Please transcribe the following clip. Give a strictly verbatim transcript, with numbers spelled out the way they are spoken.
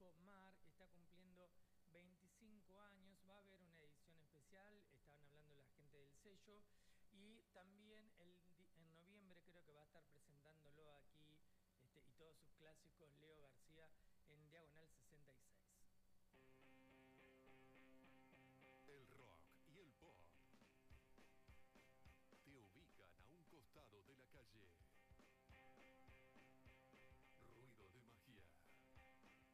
disco Mar está cumpliendo veinticinco años, va a haber una edición especial, estaban hablando la gente del sello, y también el, en noviembre creo que va a estar presentando